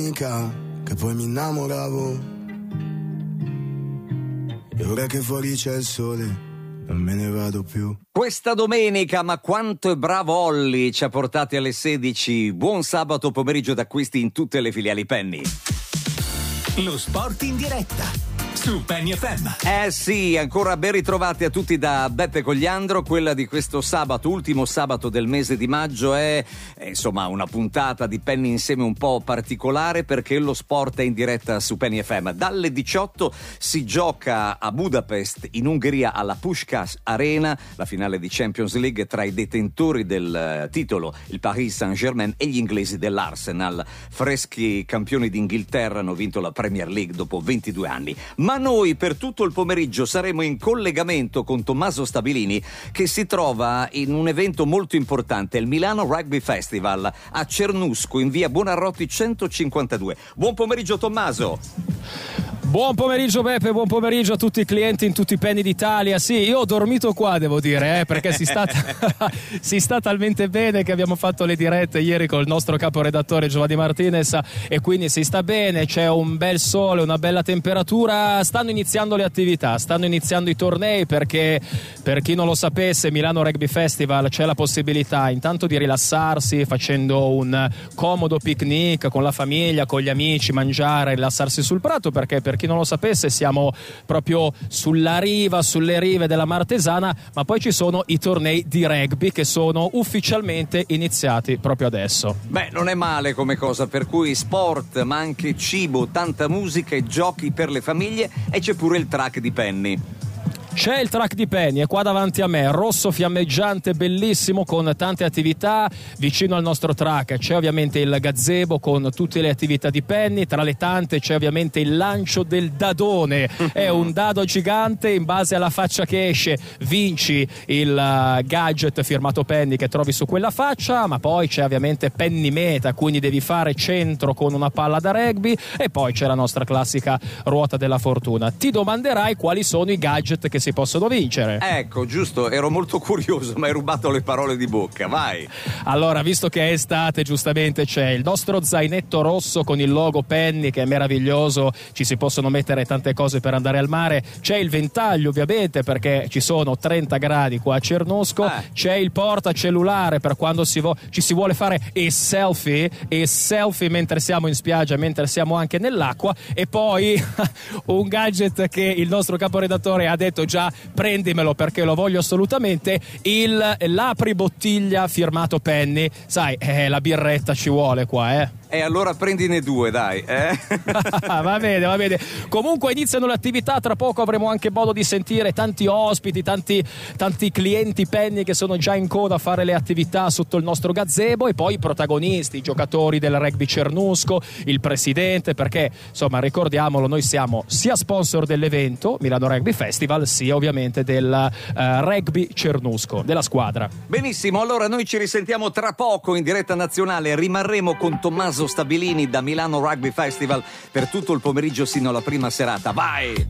Che poi mi innamoravo, e ora che fuori c'è il sole non me ne vado più. Questa domenica, ma quanto è bravo Olli, ci ha portati alle 16. Buon sabato pomeriggio d'acquisti in tutte le filiali Penny. Lo sport in diretta su Penny FM. Sì, ancora ben ritrovati a tutti da Beppe Cogliandro. Quella di questo sabato, ultimo sabato del mese di maggio, è insomma una puntata di Penny insieme un po' particolare, perché lo sport è in diretta su Penny FM. Dalle 18 si gioca a Budapest, in Ungheria, alla Puskás Arena, la finale di Champions League tra i detentori del titolo, il Paris Saint-Germain, e gli inglesi dell'Arsenal. Freschi campioni d'Inghilterra, hanno vinto la Premier League dopo 22 anni. Ma noi per tutto il pomeriggio saremo in collegamento con Tommaso Stabilini, che si trova in un evento molto importante, il Milano Rugby Festival a Cernusco, in via Buonarroti 152. Buon pomeriggio Tommaso. Buon pomeriggio Beppe, buon pomeriggio a tutti i clienti in tutti i Penny d'Italia. Sì, io ho dormito qua, devo dire, perché si sta talmente bene che abbiamo fatto le dirette ieri col nostro caporedattore Giovanni Martinez, e quindi si sta bene, c'è un bel sole, una bella temperatura, stanno iniziando le attività, stanno iniziando i tornei, perché per chi non lo sapesse, Milano Rugby Festival c'è la possibilità intanto di rilassarsi facendo un comodo picnic con la famiglia, con gli amici, mangiare, rilassarsi sul prato, perché per chi non lo sapesse siamo proprio sulla riva, sulle rive della Martesana, ma poi ci sono i tornei di rugby che sono ufficialmente iniziati proprio adesso. Beh, non è male come cosa, per cui sport, ma anche cibo, tanta musica e giochi per le famiglie, e c'è pure il track di Penny. C'è il track di Penny, è qua davanti a me, rosso fiammeggiante, bellissimo, con tante attività. Vicino al nostro track c'è ovviamente il gazebo con tutte le attività di Penny. Tra le tante c'è ovviamente il lancio del dadone, è un dado gigante, in base alla faccia che esce vinci il gadget firmato Penny che trovi su quella faccia. Ma poi c'è ovviamente Penny Meta, quindi devi fare centro con una palla da rugby, e poi c'è la nostra classica ruota della fortuna. Ti domanderai quali sono i gadget che si possono vincere. Ecco, giusto, ero molto curioso, ma hai rubato le parole di bocca, vai. Allora, visto che è estate, giustamente c'è il nostro zainetto rosso con il logo Penny, che è meraviglioso, ci si possono mettere tante cose per andare al mare. C'è il ventaglio, ovviamente, perché ci sono 30 gradi qua a Cernusco. C'è il portacellulare per quando ci si vuole fare e selfie mentre siamo in spiaggia, mentre siamo anche nell'acqua. E poi un gadget che il nostro caporedattore ha detto già prendimelo perché lo voglio assolutamente, l'apribottiglia firmato Penny. Sai, la birretta ci vuole qua, E allora prendine 2, dai, Va bene. Comunque iniziano le attività, tra poco avremo anche modo di sentire tanti ospiti, tanti clienti Penny che sono già in coda a fare le attività sotto il nostro gazebo, e poi i protagonisti, i giocatori del rugby Cernusco, il presidente, perché insomma ricordiamolo, noi siamo sia sponsor dell'evento Milano Rugby Festival, sia ovviamente del rugby Cernusco, della squadra. Benissimo, allora noi ci risentiamo tra poco in diretta nazionale. Rimarremo con Tommaso Stabilini da Milano Rugby Festival per tutto il pomeriggio sino alla prima serata. Vai!